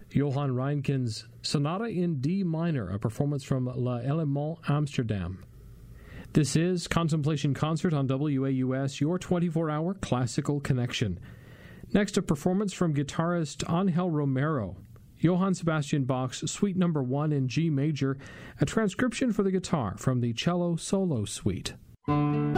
Johan Reinkens' Sonata in D minor, a performance from La Element Amsterdam. This is Contemplation Concert on WAUS, your 24-hour classical connection. Next, a performance from guitarist Angel Romero, Johann Sebastian Bach's Suite No. 1 in G major, a transcription for the guitar from the Cello Solo Suite.